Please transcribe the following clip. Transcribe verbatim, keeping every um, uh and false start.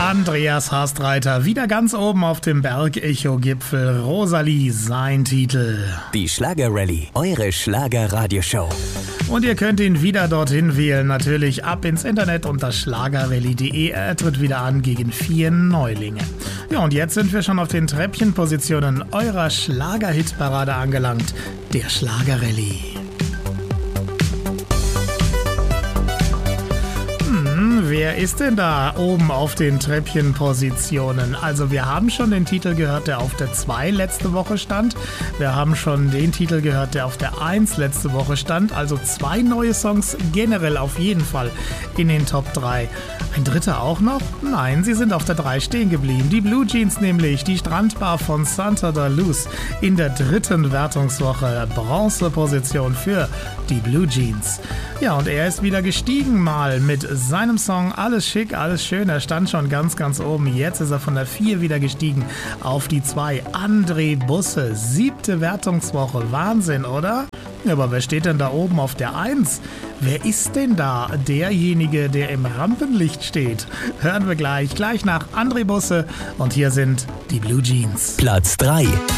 Andreas Hastreiter, wieder ganz oben auf dem Bergecho-Gipfel. Rosalie, sein Titel. Die Schlager-Rallye, eure Schlager-Radioshow. Und ihr könnt ihn wieder dorthin wählen, natürlich ab ins Internet unter schlagerrallye punkt de. Er tritt wieder an gegen vier Neulinge. Ja, und jetzt sind wir schon auf den Treppchenpositionen eurer Schlager-Hitparade angelangt, der Schlager-Rallye. Wer ist denn da oben auf den Treppchenpositionen? Also wir haben schon den Titel gehört, der auf der zwei letzte Woche stand. Wir haben schon den Titel gehört, der auf der eins letzte Woche stand. Also zwei neue Songs generell auf jeden Fall in den Top drei. Ein dritter auch noch? Nein, sie sind auf der drei stehen geblieben. Die Blue Jeans nämlich, die Strandbar von Santa da Luz in der dritten Wertungswoche. Bronzeposition für die Blue Jeans. Ja, und er ist wieder gestiegen mal mit seinem Song Alles schick, alles schön. Er stand schon ganz, ganz oben. Jetzt ist er von der vier wieder gestiegen auf die zwei. André Busse, siebte Wertungswoche. Wahnsinn, oder? Ja, aber wer steht denn da oben auf der eins? Wer ist denn da derjenige, der im Rampenlicht steht? Hören wir gleich, gleich nach André Busse. Und hier sind die Blue Jeans. Platz drei.